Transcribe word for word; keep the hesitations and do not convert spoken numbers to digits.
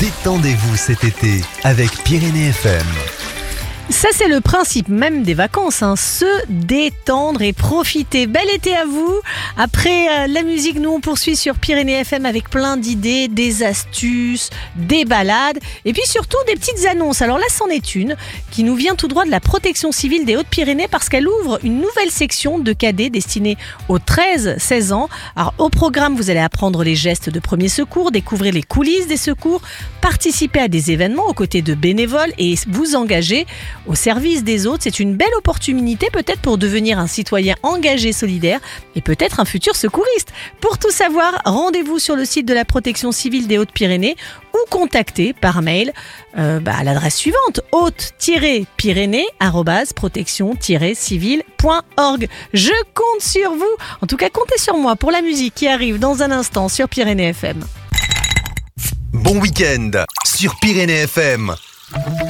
Détendez-vous cet été avec Pyrénées F M. Ça, c'est le principe même des vacances, hein. Se détendre et profiter. Bel été à vous. Après euh, la musique, nous on poursuit sur Pyrénées F M avec plein d'idées, des astuces, des balades et puis surtout des petites annonces. Alors là, c'en est une qui nous vient tout droit de la protection civile des Hautes-Pyrénées parce qu'elle ouvre une nouvelle section de cadets destinée aux treize seize ans. Alors au programme, vous allez apprendre les gestes de premier secours, découvrir les coulisses des secours, participer à des événements aux côtés de bénévoles et vous engager au service des autres. C'est une belle opportunité peut-être pour devenir un citoyen engagé, solidaire et peut-être un futur secouriste. Pour tout savoir, rendez-vous sur le site de la protection civile des Hautes-Pyrénées ou contactez par mail euh, bah, à l'adresse suivante haute-pyrénées arobase protection-civile point org. Je compte sur vous. En tout cas, comptez sur moi pour la musique qui arrive dans un instant sur Pyrénées F M. Bon week-end sur Pyrénées F M.